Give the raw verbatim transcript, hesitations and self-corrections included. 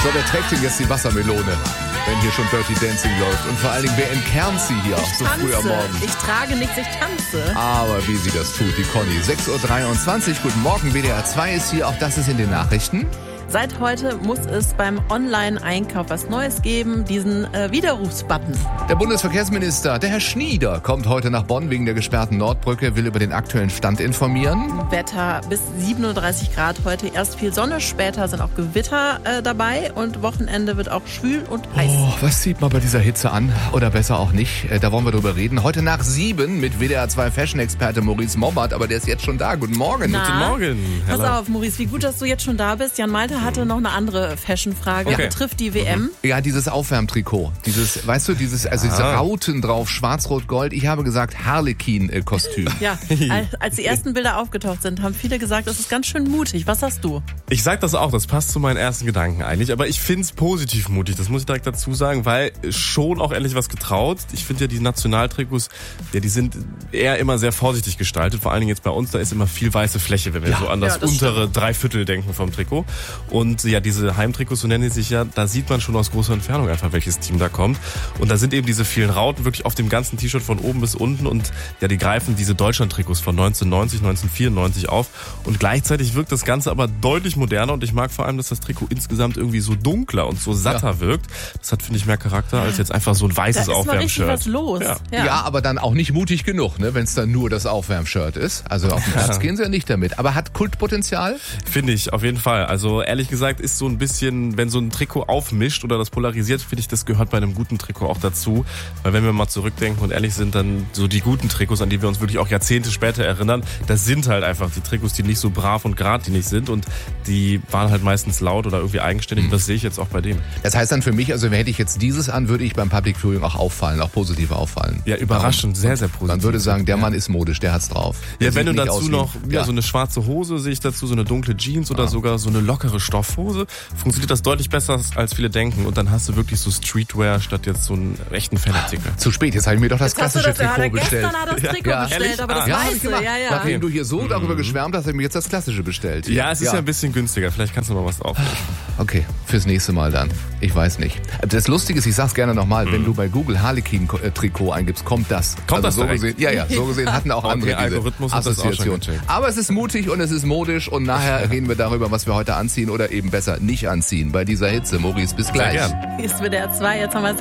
So, wer trägt denn jetzt die Wassermelone, wenn hier schon Dirty Dancing läuft? Und vor allen Dingen, wer entkernt sie hier Ich so tanze. früh am Morgen? Ich trage nichts, ich tanze. Aber wie sie das tut, die Conny. sechs Uhr dreiundzwanzig, guten Morgen, W D R zwei ist hier, auch das ist in den Nachrichten. Seit heute muss es beim Online-Einkauf was Neues geben, diesen äh, Widerrufsbutton. Der Bundesverkehrsminister, der Herr Schnieder, kommt heute nach Bonn wegen der gesperrten Nordbrücke, will über den aktuellen Stand informieren. Wetter bis siebenunddreißig Grad heute, erst viel Sonne, später sind auch Gewitter äh, dabei und Wochenende wird auch schwül und heiß. Oh, was zieht man bei dieser Hitze an? Oder besser auch nicht, äh, da wollen wir drüber reden. Heute nach sieben mit W D R zwei Fashion-Experte Maurice Mobbert, aber der ist jetzt schon da. Guten Morgen. Na, Guten Morgen. Pass Hello. auf, Maurice, wie gut, dass du jetzt schon da bist. Jan Malte hatte noch eine andere Fashion-Frage, Okay. betrifft die W M. Ja, dieses Aufwärmtrikot, dieses, weißt du, dieses, also diese Rauten drauf, schwarz-rot-gold. Ich habe gesagt Harlequin-Kostüm. Ja, als- als die ersten Bilder aufgetaucht sind, haben viele gesagt, das ist ganz schön mutig. Was hast du? Ich sag das auch, das passt zu meinen ersten Gedanken eigentlich, aber ich find's positiv mutig, das muss ich direkt dazu sagen, weil schon auch ehrlich was getraut. Ich finde ja die Nationaltrikots, ja, die sind eher immer sehr vorsichtig gestaltet, vor allen Dingen jetzt bei uns, da ist immer viel weiße Fläche, wenn wir Ja, so an das, ja, das untere Dreiviertel denken vom Trikot. Und ja, diese Heimtrikots, so nennen sie sich ja, da sieht man schon aus großer Entfernung einfach, welches Team da kommt. Und da sind eben diese vielen Rauten wirklich auf dem ganzen T-Shirt von oben bis unten und ja, die greifen diese Deutschland-Trikots von neunzehnhundertneunzig, neunzehnhundertvierundneunzig auf. Und gleichzeitig wirkt das Ganze aber deutlich moderner und ich mag vor allem, dass das Trikot insgesamt irgendwie so dunkler und so satter Ja. wirkt. Das hat, finde ich, mehr Charakter als jetzt einfach so ein Da weißes ist mal richtig Aufwärmshirt. was los. Ja. Ja. aber dann auch nicht mutig genug, ne, wenn es dann nur das Aufwärmshirt ist. Also auf den Platz gehen sie ja nicht damit. Aber hat Kultpotenzial? Finde ich, auf jeden Fall. Also ehrlich gesagt ist so ein bisschen, wenn so ein Trikot aufmischt oder das polarisiert, finde ich, das gehört bei einem guten Trikot auch dazu. Weil wenn wir mal zurückdenken und ehrlich sind, dann so die guten Trikots, an die wir uns wirklich auch Jahrzehnte später erinnern, das sind halt einfach die Trikots, die nicht so brav und geradlinig sind und die waren halt meistens laut oder irgendwie eigenständig. Und das sehe ich jetzt auch bei denen. Das heißt dann für mich, also hätte ich jetzt dieses an, würde ich beim Public Viewing auch auffallen, auch positiv auffallen. Ja, überraschend, sehr, sehr positiv. Man würde sagen, der Mann ist modisch, der hat's drauf. Der Ja, wenn sieht du nicht dazu aus wie- noch ja, ja. so eine schwarze Hose sehe ich dazu, so eine dunkle Jeans oder sogar so eine lockere Stoffhose, funktioniert das deutlich besser, als viele denken. Und dann hast du wirklich so Streetwear statt jetzt so einen echten Fanartikel. Zu spät, jetzt habe ich mir doch das Jetzt hast du klassische das, ja, Trikot bestellt. gestern hat er das Trikot Ja. bestellt, Ehrlich? aber das Ah. Ja, hab ich weiße, gemacht. ja, ja. Nachdem du hier so darüber geschwärmt hast, habe ich mir jetzt das klassische bestellt. Ja, es ist ja. ein bisschen günstiger. Vielleicht kannst du mal was drauf. Okay, fürs nächste Mal dann. Ich weiß nicht. Das Lustige ist, ich sag's gerne nochmal, wenn du bei Google Harlequin-Trikot eingibst, kommt das. Kommt das so direkt? gesehen, Ja, ja, so gesehen hatten auch Okay, andere diese Algorithmus hat das auch schon Assoziation. gecheckt. Aber es ist mutig und es ist modisch und nachher reden wir darüber, was wir heute anziehen oder eben besser nicht anziehen bei dieser Hitze. Maurice, bis gleich. Sehr gern. Hier ist W D R zwei, jetzt haben wir